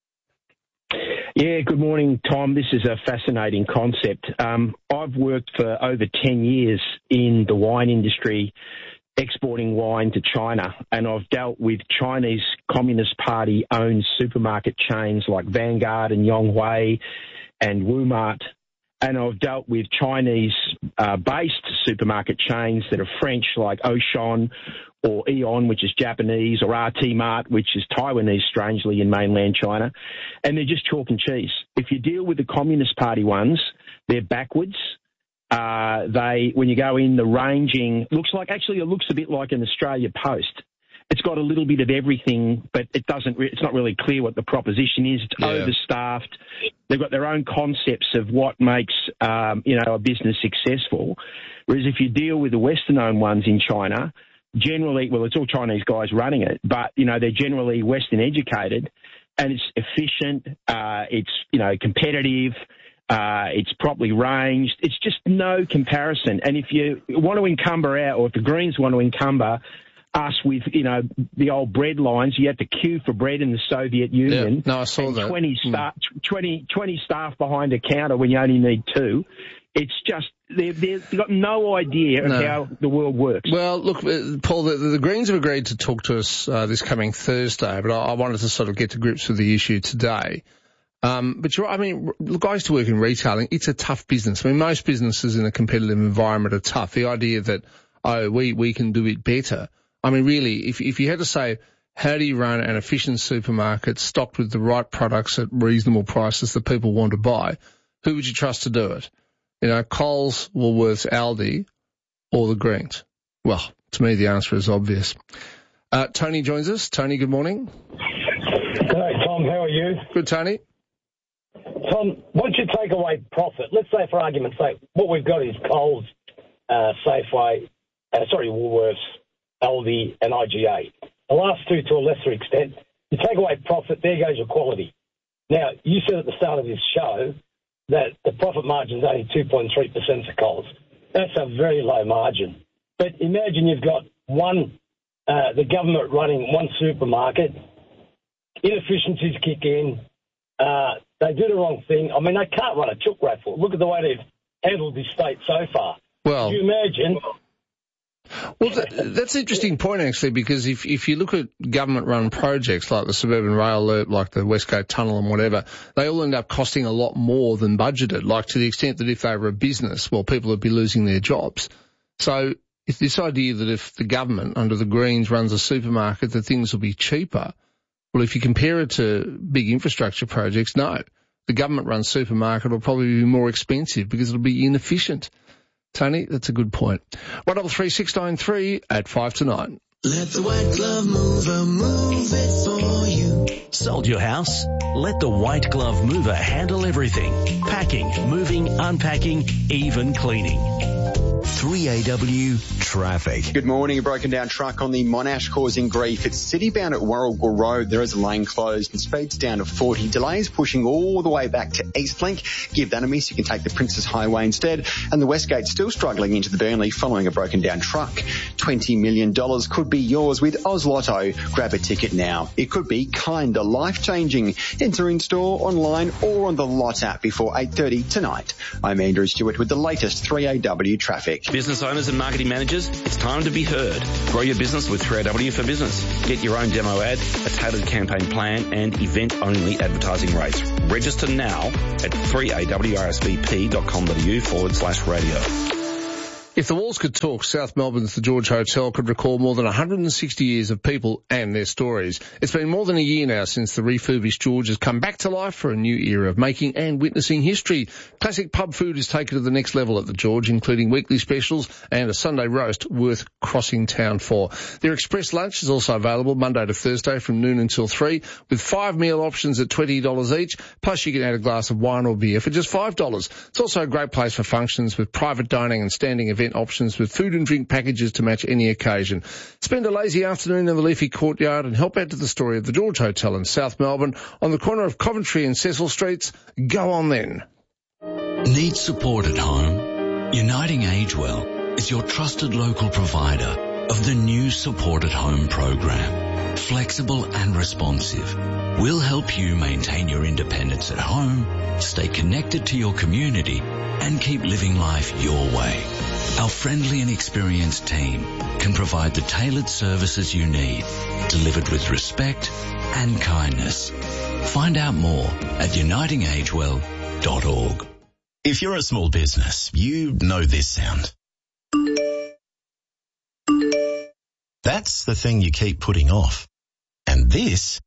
Yeah, good morning, Tom. This is a fascinating concept. I've worked for over 10 years in the wine industry, exporting wine to China, and I've dealt with Chinese Communist Party-owned supermarket chains like Vanguard and Yonghui and Walmart. And I've dealt with Chinese-based supermarket chains that are French, like Auchan or Aeon, which is Japanese, or RT Mart, which is Taiwanese, strangely, in mainland China. And they're just chalk and cheese. If you deal with the Communist Party ones, they're backwards. When you go in, the ranging looks a bit like an Australia Post. It's got a little bit of everything, but it's not really clear what the proposition is. It's overstaffed. They've got their own concepts of what makes, a business successful. Whereas if you deal with the Western-owned ones in China, generally, well, it's all Chinese guys running it, but, they're generally Western educated, and it's efficient, it's, competitive, it's properly ranged. It's just no comparison. And if you want to encumber or if the Greens want to encumber us with, the old bread lines, you had to queue for bread in the Soviet Union. Yeah, no, I saw that. 20 staff behind a counter when you only need 2. It's just, they've got no idea of how the world works. Well, look, Paul, the Greens have agreed to talk to us this coming Thursday, but I wanted to sort of get to grips with the issue today. But you're right. I mean, look, I used to work in retailing. It's a tough business. I mean, most businesses in a competitive environment are tough. The idea that, we can do it better. I mean, really, if you had to say, how do you run an efficient supermarket stocked with the right products at reasonable prices that people want to buy, who would you trust to do it? Coles, Woolworths, Aldi, or the Greens? Well, to me, the answer is obvious. Tony joins us. Tony, good morning. Hey, Tom, how are you? Good, Tony. Tom, once you take away profit, let's say for argument's sake, what we've got is Coles, Safeway, Woolworths, Aldi and IGA. The last 2 to a lesser extent. You take away profit, there goes your quality. Now, you said at the start of this show that the profit margin is only 2.3% for Coles. That's a very low margin. But imagine you've got the government running one supermarket, inefficiencies kick in, they do the wrong thing. I mean, they can't run a chook raffle. Look at the way they've handled this state so far. Well, can you imagine? Well, that's an interesting point, actually, because if you look at government-run projects like the Suburban Rail Loop, like the West Coast Tunnel and whatever, they all end up costing a lot more than budgeted, like to the extent that if they were a business, well, people would be losing their jobs. So if this idea that if the government, under the Greens, runs a supermarket, that things will be cheaper, well, if you compare it to big infrastructure projects, no. The government-run supermarket will probably be more expensive because it'll be inefficient. Tony, that's a good point. 133693 at 5 to 9. Let the white glove mover move it for you. Sold your house? Let the White Glove Mover handle everything. Packing, moving, unpacking, even cleaning. 3AW Traffic. Good morning. A broken down truck on the Monash causing grief. It's city-bound at Warragul Road. There is a lane closed and speeds down to 40. Delays pushing all the way back to Eastlink. Give that a miss. You can take the Princess Highway instead. And the Westgate still struggling into the Burnley following a broken down truck. $20 million could be yours with Oz Lotto. Grab a ticket now. It could be kinda life-changing. Enter in store, online or on the Lot app before 8:30 tonight. I'm Andrew Stewart with the latest 3AW Traffic. Business owners and marketing managers managers, it's time to be heard. Grow your business with 3AW for Business. Get your own demo ad, a tailored campaign plan and event-only advertising rates. Register now at 3awrsvp.com.au/radio. If the walls could talk, South Melbourne's The George Hotel could recall more than 160 years of people and their stories. It's been more than a year now since the refurbished George has come back to life for a new era of making and witnessing history. Classic pub food is taken to the next level at the George, including weekly specials and a Sunday roast worth crossing town for. Their express lunch is also available Monday to Thursday from noon until 3, with 5 meal options at $20 each, plus you can add a glass of wine or beer for just $5. It's also a great place for functions with private dining and standing event options with food and drink packages to match any occasion. Spend a lazy afternoon in the leafy courtyard and help add to the story of the George Hotel in South Melbourne on the corner of Coventry and Cecil Streets. Go on then. Need support at home? Uniting Agewell is your trusted local provider of the new Support at Home program. Flexible and responsive. We'll help you maintain your independence at home, stay connected to your community, and keep living life your way. Our friendly and experienced team can provide the tailored services you need, delivered with respect and kindness. Find out more at unitingagewell.org. If you're a small business, you know this sound. That's the thing you keep putting off. And this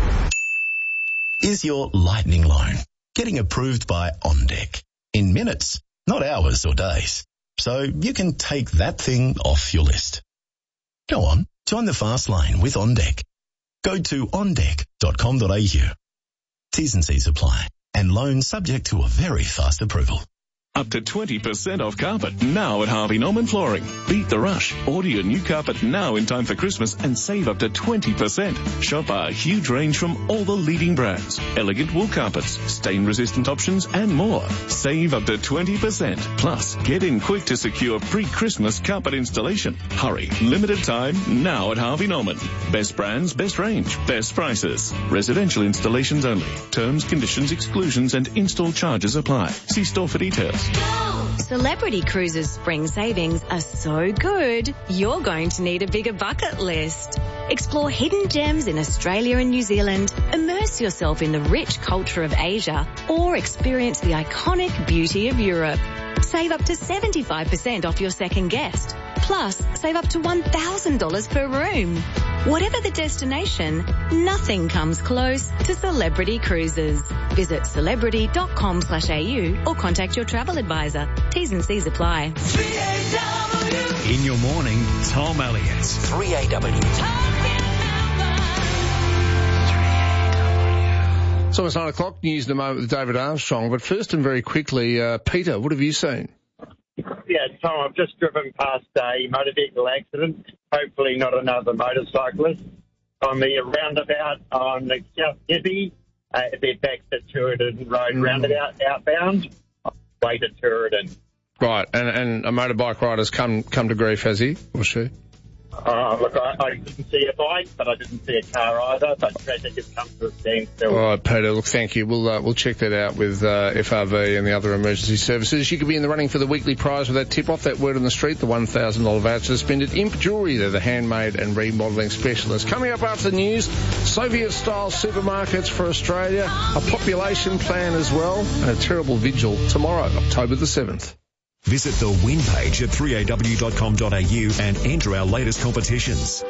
is your lightning loan, getting approved by OnDeck in minutes, not hours or days. So you can take that thing off your list. Go on, join the fast lane with OnDeck. Go to ondeck.com.au. T's and C's apply, and loan subject to a very fast approval. Up to 20% off carpet now at Harvey Norman Flooring. Beat the rush. Order your new carpet now in time for Christmas and save up to 20%. Shop our huge range from all the leading brands. Elegant wool carpets, stain-resistant options and more. Save up to 20%. Plus, get in quick to secure pre-Christmas carpet installation. Hurry. Limited time now at Harvey Norman. Best brands, best range, best prices. Residential installations only. Terms, conditions, exclusions and install charges apply. See store for details. Celebrity Cruises spring savings are so good, you're going to need a bigger bucket list. Explore hidden gems in Australia and New Zealand, immerse yourself in the rich culture of Asia, or experience the iconic beauty of Europe. Save up to 75% off your second guest. Plus, save up to $1,000 per room. Whatever the destination, nothing comes close to Celebrity Cruises. Visit celebrity.com/au or contact your travel advisor. T's and C's apply. 3AW. In your morning, Tom Elliott. 3AW. It's almost 9 o'clock. News in a moment with David Armstrong. But first and very quickly, Peter, what have you seen? Yeah, Tom, I've just driven past a motor vehicle accident. Hopefully not another motorcyclist. On the roundabout on the South Gibby, they're back to Turin Road roundabout outbound, way to Turin. Right, and a motorbike rider's come to grief, has he or she? Look, I didn't see a bike, but I didn't see a car either, but traffic has come to a standstill. All right, Peter, look, thank you. We'll check that out with FRV and the other emergency services. You could be in the running for the weekly prize with that tip-off, that word on the street, the $1,000 voucher to spend at Imp Jewellery. They're the handmade and remodelling specialists. Coming up after the news, Soviet-style supermarkets for Australia, a population plan as well, and a terrible vigil tomorrow, October the 7th. Visit the win page at 3aw.com.au and enter our latest competitions.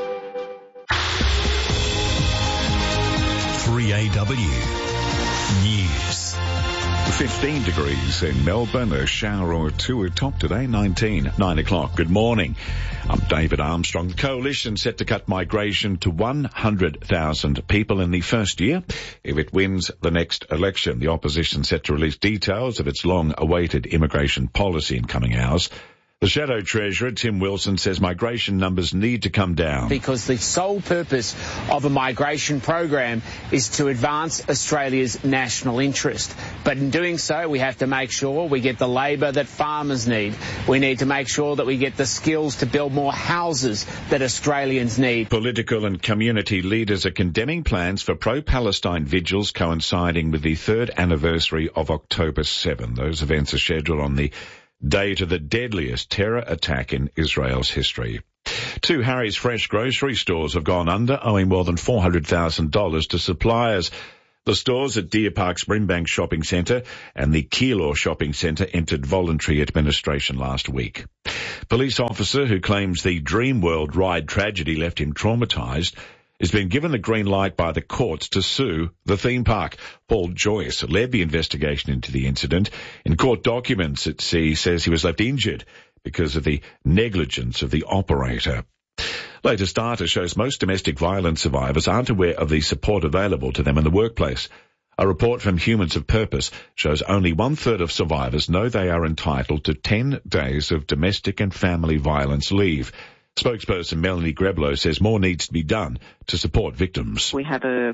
3AW News. 15 degrees in Melbourne, a shower or two at top today, 19, 9 o'clock. Good morning. I'm David Armstrong. The coalition set to cut migration to 100,000 people in the first year if it wins the next election. The opposition set to release details of its long-awaited immigration policy in coming hours. The Shadow Treasurer, Tim Wilson, says migration numbers need to come down. Because the sole purpose of a migration program is to advance Australia's national interest. But in doing so, we have to make sure we get the labour that farmers need. We need to make sure that we get the skills to build more houses that Australians need. Political and community leaders are condemning plans for pro-Palestine vigils coinciding with the third anniversary of October 7. Those events are scheduled on the day to the deadliest terror attack in Israel's history. 2 Harry's Fresh grocery stores have gone under, owing more than $400,000 to suppliers. The stores at Deer Park Springbank Shopping Centre and the Keilor Shopping Centre entered voluntary administration last week. Police officer who claims the Dreamworld ride tragedy left him traumatised has been given the green light by the courts to sue the theme park. Paul Joyce led the investigation into the incident. In court documents, he says he was left injured because of the negligence of the operator. Latest data shows most domestic violence survivors aren't aware of the support available to them in the workplace. A report from Humans of Purpose shows only 1/3 of survivors know they are entitled to 10 days of domestic and family violence leave. Spokesperson Melanie Greblow says more needs to be done to support victims. We have a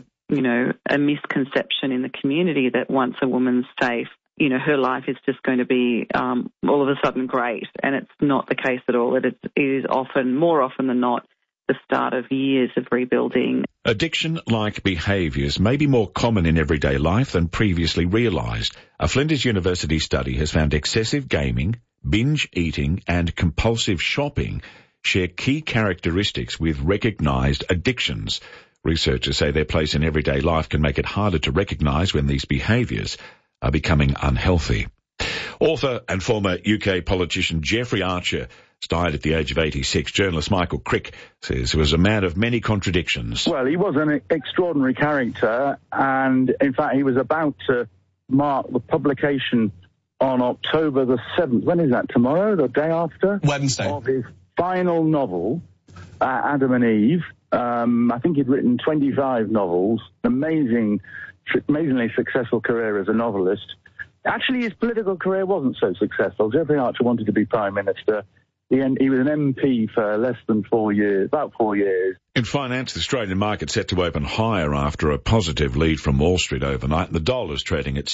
misconception in the community that once a woman's safe, her life is just going to be all of a sudden great, and it's not the case at all. It is often, more often than not, the start of years of rebuilding. Addiction-like behaviours may be more common in everyday life than previously realised. A Flinders University study has found excessive gaming, binge eating and compulsive shopping share key characteristics with recognised addictions. Researchers say their place in everyday life can make it harder to recognise when these behaviours are becoming unhealthy. Author and former UK politician Jeffrey Archer died at the age of 86. Journalist Michael Crick says he was a man of many contradictions. Well, he was an extraordinary character, and in fact he was about to mark the publication on October the 7th. When is that, tomorrow, the day after? Wednesday. Of his final novel, Adam and Eve. I think he'd written 25 novels, amazingly successful career as a novelist. Actually, his political career wasn't so successful. Jeffrey Archer wanted to be Prime Minister. He was an MP for less than 4 years, about 4 years. In finance, the Australian market set to open higher after a positive lead from Wall Street overnight. The dollar's trading at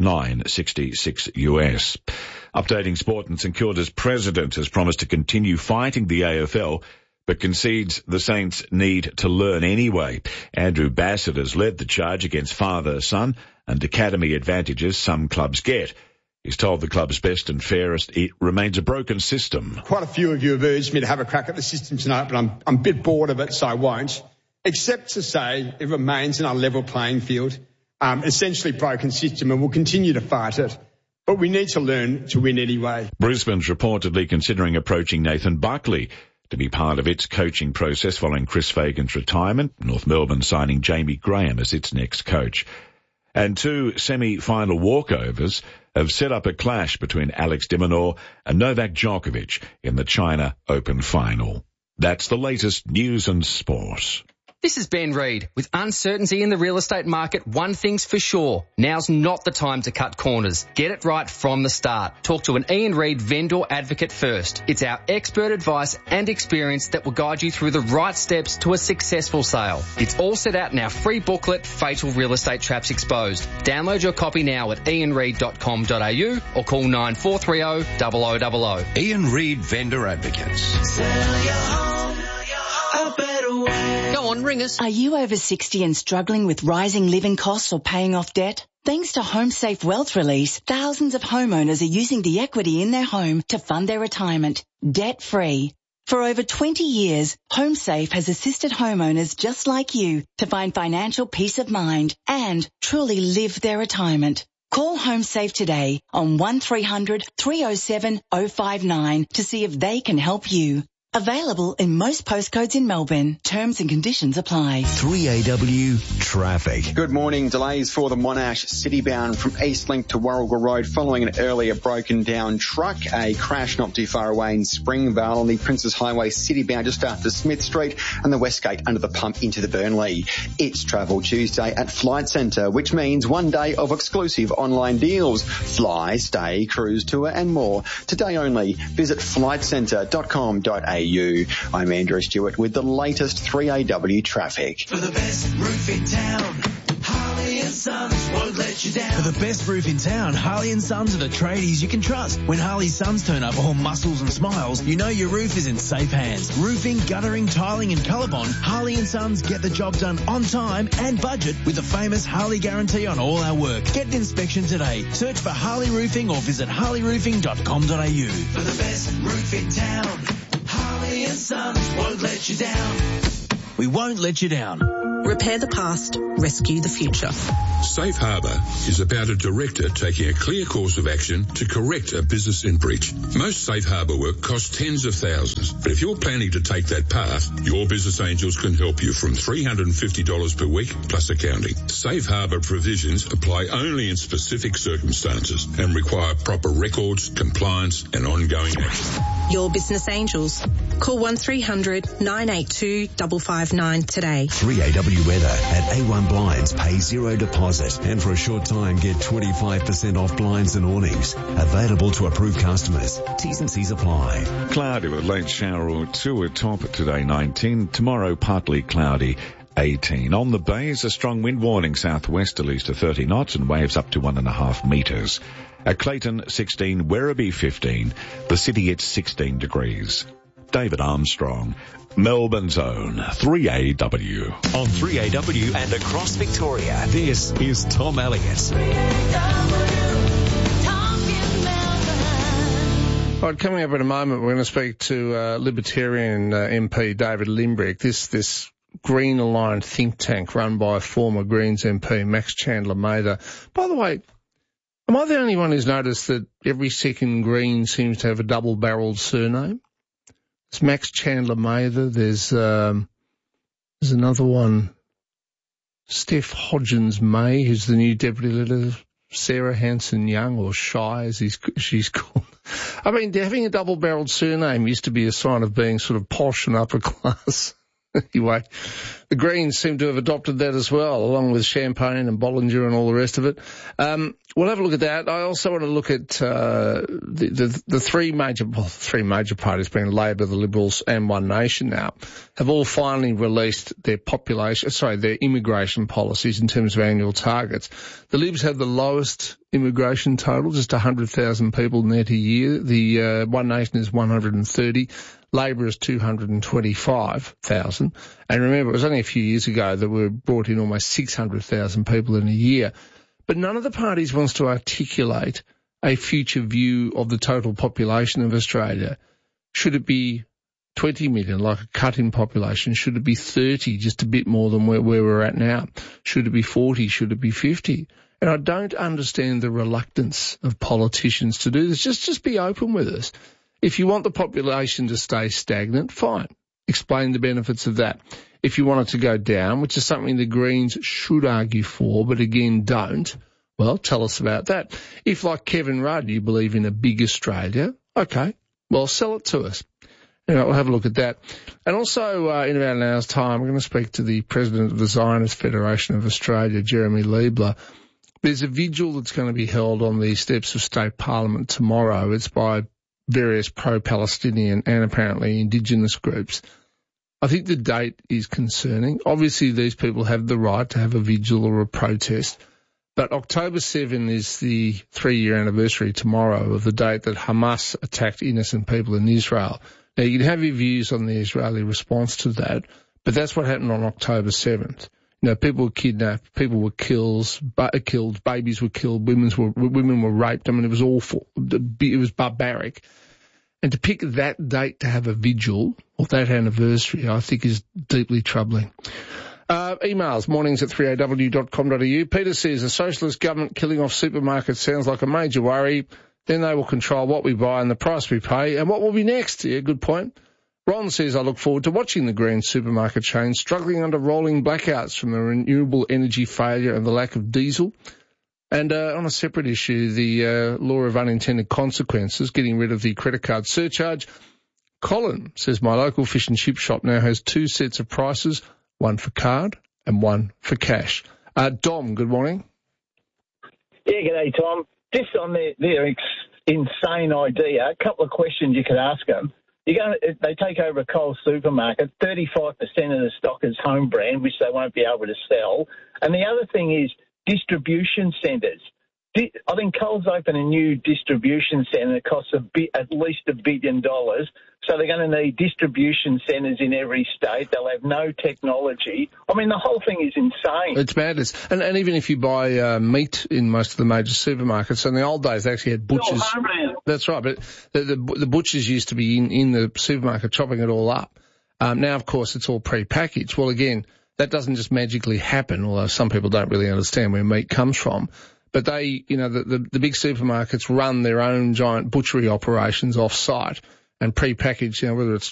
69.66 US. Updating sport, and St Kilda's president has promised to continue fighting the AFL, but concedes the Saints need to learn anyway. Andrew Bassett has led the charge against father-son and academy advantages some clubs get. He's told the club's best and fairest it remains a broken system. Quite a few of you have urged me to have a crack at the system tonight, but I'm a bit bored of it, so I won't. Except to say it remains an unlevel playing field, essentially broken system, and we'll continue to fight it. But we need to learn to win anyway. Brisbane's reportedly considering approaching Nathan Buckley to be part of its coaching process following Chris Fagan's retirement, North Melbourne signing Jamie Graham as its next coach. And 2 semi-final walkovers have set up a clash between Alex de Minaur and Novak Djokovic in the China Open final. That's the latest news and sport. This is Ben Reid. With uncertainty in the real estate market, one thing's for sure. Now's not the time to cut corners. Get it right from the start. Talk to an Ian Reid vendor advocate first. It's our expert advice and experience that will guide you through the right steps to a successful sale. It's all set out in our free booklet, Fatal Real Estate Traps Exposed. Download your copy now at ianreid.com.au or call 9430 0000. Ian Reid Vendor Advocates. Sell your home a better way. Go on, ring us. Are you over 60 and struggling with rising living costs or paying off debt? Thanks to HomeSafe Wealth Release, thousands of homeowners are using the equity in their home to fund their retirement, debt-free. For over 20 years, HomeSafe has assisted homeowners just like you to find financial peace of mind and truly live their retirement. Call HomeSafe today on 1300 307 059 to see if they can help you. Available in most postcodes in Melbourne. Terms and conditions apply. 3AW Traffic. Good morning. Delays for the Monash Citybound from Eastlink to Warragul Road following an earlier broken down truck. A crash not too far away in Springvale on the Princes Highway Citybound just after Smith Street and the Westgate under the pump into the Burnley. It's Travel Tuesday at Flight Centre, which means 1 day of exclusive online deals. Fly, stay, cruise, tour and more. Today only. Visit flightcentre.com.au. I'm Andrew Stewart with the latest 3AW traffic. For the best roof in town, Harley and Sons won't let you down. For the best roof in town, Harley & Sons are the tradies you can trust. When Harley & Sons turn up all muscles and smiles, you know your roof is in safe hands. Roofing, guttering, tiling and Colorbond, Harley & Sons get the job done on time and budget with the famous Harley guarantee on all our work. Get an inspection today. Search for Harley Roofing or visit harleyroofing.com.au. For the best roof in town, Harley & Sons won't let you down. We won't let you down. Repair the past, rescue the future. Safe Harbour is about a director taking a clear course of action to correct a business in breach. Most Safe Harbour work costs tens of thousands, but if you're planning to take that path, your business angels can help you from $350 per week plus accounting. Safe Harbour provisions apply only in specific circumstances and require proper records, compliance and ongoing action. Your business angels. Call 1300 982 559 today. 3AW weather at A1 Blinds. Pay zero deposit and for a short time get 25% off blinds and awnings. Available to approved customers. T's and C's apply. Cloudy with late shower or two at top today 19. Tomorrow partly cloudy 18. On the bays, a strong wind warning southwesterlies to 30 knots and waves up to 1.5 metres. At Clayton 16, Werribee 15. The city at 16 degrees. David Armstrong, Melbourne's own 3AW. On 3AW and across Victoria, this is Tom Elliott. All right, coming up in a moment, we're going to speak to Libertarian MP David Limbrick. This Green-aligned think tank run by former Greens MP Max Chandler-Mather. By the way, am I the only one who's noticed that every second Green seems to have a double-barrelled surname? There's Max Chandler-Mather. There's another one, Steph Hodgins-May, who's the new deputy leader. Sarah Hanson-Young, or Shy as she's called. I mean, having a double-barrelled surname used to be a sign of being sort of posh and upper class. Anyway, the Greens seem to have adopted that as well, along with Champagne and Bollinger and all the rest of it. We'll have a look at that. I also want to look at the three major parties, being Labor, the Liberals and One Nation now, have all finally released their their immigration policies in terms of annual targets. The Libs have the lowest immigration total, just 100,000 people net a year. The One Nation is 130. Labor is 225,000. And remember, it was only a few years ago that we brought in almost 600,000 people in a year. But none of the parties wants to articulate a future view of the total population of Australia. Should it be 20 million, like a cut in population? Should it be 30, just a bit more than where we're at now? Should it be 40? Should it be 50? And I don't understand the reluctance of politicians to do this. Just be open with us. If you want the population to stay stagnant, fine. Explain the benefits of that. If you want it to go down, which is something the Greens should argue for, but again don't, well, tell us about that. If, like Kevin Rudd, you believe in a big Australia, okay, well, sell it to us. We'll have a look at that. And also, in about an hour's time, we're going to speak to the president of the Zionist Federation of Australia, Jeremy Liebler. There's a vigil that's going to be held on the steps of State Parliament tomorrow. It's by various pro-Palestinian and apparently Indigenous groups. I think the date is concerning. Obviously, these people have the right to have a vigil or a protest, but October 7 is the 3-year anniversary tomorrow of the date that Hamas attacked innocent people in Israel. Now, you can have your views on the Israeli response to that, but that's what happened on October 7th. You know, people were kidnapped, people were killed, babies were killed, women were raped. I mean, it was awful. It was barbaric. And to pick that date to have a vigil, or that anniversary, I think is deeply troubling. Emails, mornings at 3aw.com.au. Peter says, a socialist government killing off supermarkets sounds like a major worry. Then they will control what we buy and the price we pay. And what will be next? Yeah, good point. Ron says, I look forward to watching the Green supermarket chain struggling under rolling blackouts from the renewable energy failure and the lack of diesel. And on a separate issue, the law of unintended consequences, getting rid of the credit card surcharge. Colin says, my local fish and chip shop now has 2 sets of prices, one for card and one for cash. Dom, good morning. Yeah, g'day, Tom. Just on their insane idea, a couple of questions you could ask them. They take over a Coles supermarket, 35% of the stock is home brand, which they won't be able to sell. And the other thing is, distribution centres. I think Coles opened a new distribution centre that costs at least $1 billion. So they're going to need distribution centres in every state. They'll have no technology. I mean, the whole thing is insane. It's madness. And even if you buy meat in most of the major supermarkets, in the old days they actually had butchers. That's right, but the butchers used to be in the supermarket chopping it all up. Now, of course, it's all pre-packaged. Well, again, that doesn't just magically happen, although some people don't really understand where meat comes from. But they, the big supermarkets run their own giant butchery operations off-site and pre-package, whether it's